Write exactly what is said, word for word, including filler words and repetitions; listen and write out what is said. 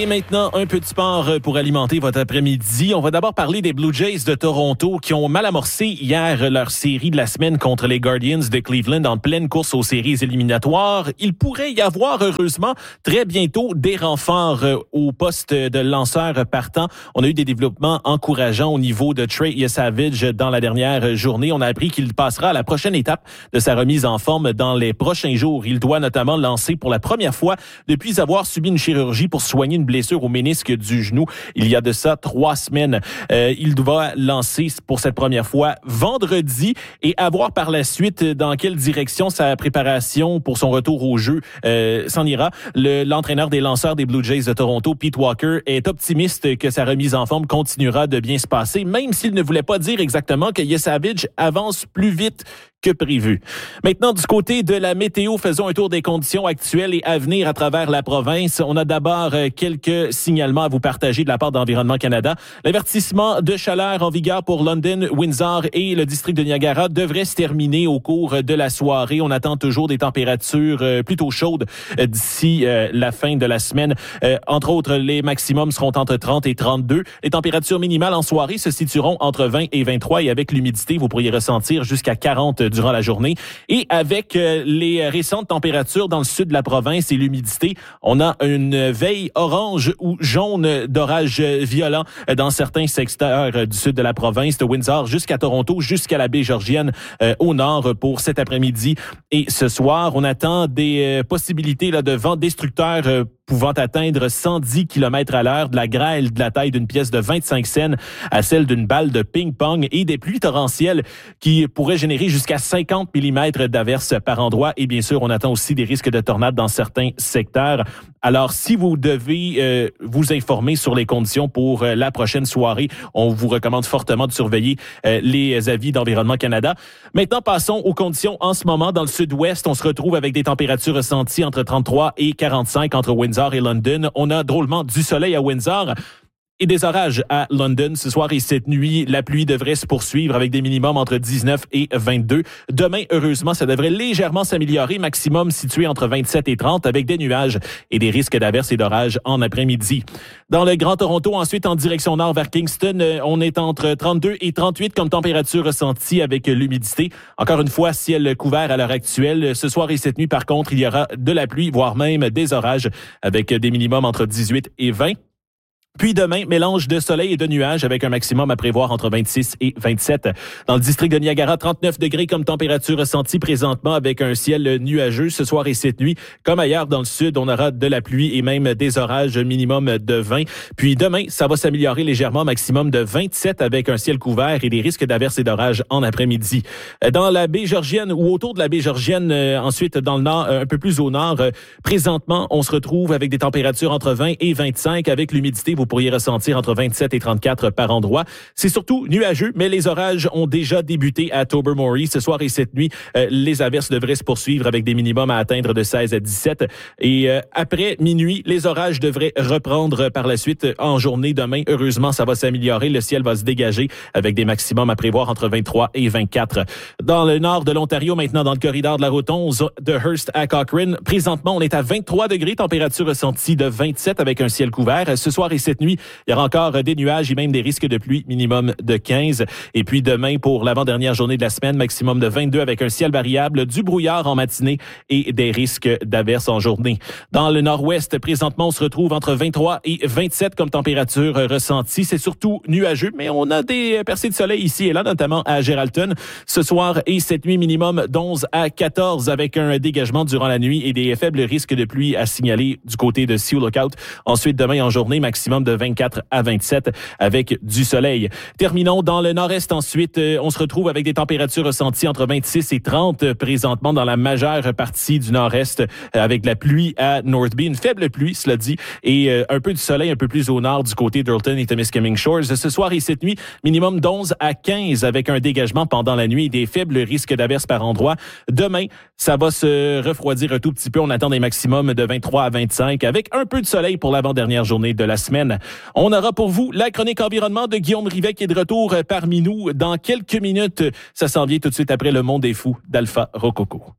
maintenant, un peu de sport pour alimenter votre après-midi. On va d'abord parler des Blue Jays de Toronto qui ont mal amorcé hier leur série de la semaine contre les Guardians de Cleveland en pleine course aux séries éliminatoires. Il pourrait y avoir, heureusement, très bientôt des renforts au poste de lanceur partant. On a eu des développements encourageants au niveau de Trey Savage dans la dernière journée. On a appris qu'il passera à la prochaine étape de sa remise en forme dans les prochains jours. Il doit notamment lancer pour la première fois depuis avoir subi une chirurgie pour soigner une blessure au ménisque du genou il y a de ça trois semaines. Euh, il doit lancer pour cette première fois vendredi et avoir par la suite dans quelle direction sa préparation pour son retour au jeu euh, s'en ira. Le, l'entraîneur des lanceurs des Blue Jays de Toronto, Pete Walker, est optimiste que sa remise en forme continuera de bien se passer, même s'il ne voulait pas dire exactement que Savage avance plus vite que prévu. Maintenant, du côté de la météo, faisons un tour des conditions actuelles et à venir à travers la province. On a d'abord quelques signalements à vous partager de la part d'Environnement Canada. L'avertissement de chaleur en vigueur pour London, Windsor et le district de Niagara devrait se terminer au cours de la soirée. On attend toujours des températures plutôt chaudes d'ici la fin de la semaine. Entre autres, les maximums seront entre trente et trente-deux. Les températures minimales en soirée se situeront entre vingt et vingt-trois et avec l'humidité, vous pourriez ressentir jusqu'à quarante durant la journée. Et avec euh, les récentes températures dans le sud de la province et l'humidité, on a une veille orange ou jaune d'orage violent dans certains secteurs du sud de la province, de Windsor jusqu'à Toronto, jusqu'à la baie Georgienne euh, au nord pour cet après-midi. Et ce soir, on attend des euh, possibilités là, de vents destructeurs euh, pouvant atteindre cent dix kilomètres à l'heure, de la grêle de la taille d'une pièce de vingt-cinq cents à celle d'une balle de ping-pong et des pluies torrentielles qui pourraient générer jusqu'à cinquante millimètres d'averses par endroit. Et bien sûr, on attend aussi des risques de tornades dans certains secteurs. Alors, si vous devez euh, vous informer sur les conditions pour euh, la prochaine soirée, on vous recommande fortement de surveiller euh, les avis d'Environnement Canada. Maintenant, passons aux conditions en ce moment. Dans le sud-ouest, on se retrouve avec des températures ressenties entre trente-trois et quarante-cinq entre Windsor et London. On a drôlement du soleil à Windsor et des orages à London ce soir et cette nuit. La pluie devrait se poursuivre avec des minimums entre dix-neuf et vingt-deux. Demain, heureusement, ça devrait légèrement s'améliorer, maximum situé entre vingt-sept et trente avec des nuages et des risques d'averses et d'orages en après-midi. Dans le Grand Toronto, ensuite en direction nord vers Kingston, on est entre trente-deux et trente-huit comme température ressentie avec l'humidité. Encore une fois, ciel couvert à l'heure actuelle. Ce soir et cette nuit, par contre, il y aura de la pluie, voire même des orages avec des minimums entre dix-huit et vingt. Puis demain, mélange de soleil et de nuages avec un maximum à prévoir entre vingt-six et vingt-sept. Dans le district de Niagara, trente-neuf degrés comme température ressentie présentement avec un ciel nuageux ce soir et cette nuit. Comme ailleurs dans le sud, on aura de la pluie et même des orages minimum de vingt. Puis demain, ça va s'améliorer légèrement, maximum de vingt-sept avec un ciel couvert et des risques d'averses et d'orages en après-midi. Dans la baie Georgienne ou autour de la baie Georgienne, euh, ensuite dans le nord, un peu plus au nord, euh, présentement, on se retrouve avec des températures entre vingt et vingt-cinq avec l'humidité. Vous pourriez ressentir entre vingt-sept et trente-quatre par endroit. C'est surtout nuageux, mais les orages ont déjà débuté à Tobermory. Ce soir et cette nuit, euh, les averses devraient se poursuivre avec des minimums à atteindre de seize à dix-sept. Et euh, après minuit, les orages devraient reprendre par la suite en journée demain. Heureusement, ça va s'améliorer. Le ciel va se dégager avec des maximums à prévoir entre vingt-trois et vingt-quatre. Dans le nord de l'Ontario, maintenant dans le corridor de la route onze de Hearst à Cochrane, présentement, on est à vingt-trois degrés, température ressentie de vingt-sept avec un ciel couvert. Ce soir et cette nuit, il y aura encore des nuages et même des risques de pluie minimum de quinze. Et puis demain, pour l'avant-dernière journée de la semaine, maximum de vingt-deux avec un ciel variable, du brouillard en matinée et des risques d'averses en journée. Dans le nord-ouest, présentement, on se retrouve entre vingt-trois et vingt-sept comme température ressentie. C'est surtout nuageux, mais on a des percées de soleil ici et là, notamment à Geraldton. Ce soir et cette nuit, minimum d'onze à quatorze avec un dégagement durant la nuit et des faibles risques de pluie à signaler du côté de Sioux Lookout. Ensuite, demain en journée, maximum de vingt-quatre à vingt-sept avec du soleil. Terminons dans le nord-est ensuite. On se retrouve avec des températures ressenties entre vingt-six et trente présentement dans la majeure partie du nord-est avec de la pluie à Northby. Une faible pluie, cela dit, et un peu de soleil un peu plus au nord du côté d'Earlton et Temiskaming Shores. Ce soir et cette nuit, minimum d'onze à quinze avec un dégagement pendant la nuit et des faibles risques d'averses par endroit. Demain, ça va se refroidir un tout petit peu. On attend des maximums de vingt-trois à vingt-cinq avec un peu de soleil pour l'avant-dernière journée de la semaine. On aura pour vous la chronique environnement de Guillaume Rivet qui est de retour parmi nous dans quelques minutes. Ça s'en vient tout de suite après Le Monde des Fous d'Alpha Rococo.